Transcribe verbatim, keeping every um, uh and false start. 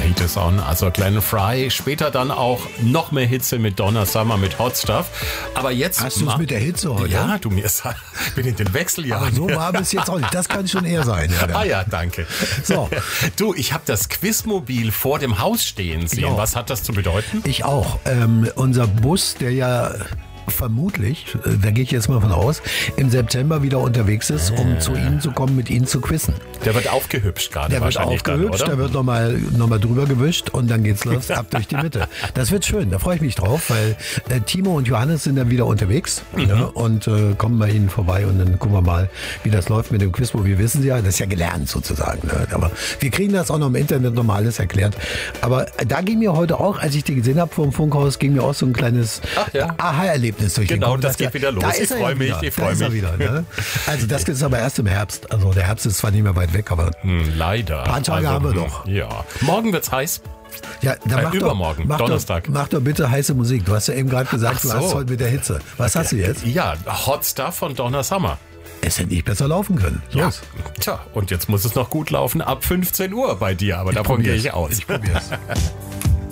Heat is on. Also Glenn Frey, später dann auch noch mehr Hitze mit Donna Summer, mit Hot Stuff. Aber jetzt... Hast du es mit der Hitze heute? Ja, du mir ist, ich bin in den Wechseljahren. Aber so warm ist jetzt auch nicht. Das kann schon eher sein. Ja, ah ja, danke. So. Du, ich habe das Quizmobil vor dem Haus stehen sehen. Was hat das zu bedeuten? Ich auch. Ähm, unser Bus, der ja... vermutlich, da gehe ich jetzt mal von aus, im September wieder unterwegs ist, um äh. zu Ihnen zu kommen, mit Ihnen zu quizzen. Der wird aufgehübscht gerade Der wird wahrscheinlich aufgehübscht, dann, oder? der wird nochmal noch mal drüber gewischt und dann geht's los, ab durch die Mitte. Das wird schön, da freue ich mich drauf, weil äh, Timo und Johannes sind dann wieder unterwegs mhm. ja, und äh, kommen bei Ihnen vorbei und dann gucken wir mal, wie das läuft mit dem Quizmobil. Wir wissen Sie ja, das ist ja gelernt sozusagen. Ne? Aber wir kriegen das auch noch im Internet nochmal alles erklärt. Aber da ging mir heute auch, als ich die gesehen habe vor dem Funkhaus, ging mir auch so ein kleines ja. Aha-Erlebnis durch den Genau, Kopf. das geht wieder los. Ich freue mich, ich freue mich. Wieder, ne? Also das ist aber erst im Herbst. Also der Herbst ist zwar nicht mehr weit weg, aber hm, leider. Ein paar Tage also, haben wir doch. Ja. Morgen wird's heiß. Ja, dann äh, mach übermorgen, doch, mach Donnerstag. Doch, mach doch bitte heiße Musik. Du hast ja eben gerade gesagt, so. du hast heute mit der Hitze. Was hast du jetzt? Ja, Hot Stuff von Donna Summer. Es hätte nicht besser laufen können. Los. Ja. Tja, und jetzt muss es noch gut laufen ab fünfzehn Uhr bei dir, aber ich davon gehe ich aus. Ich probier's.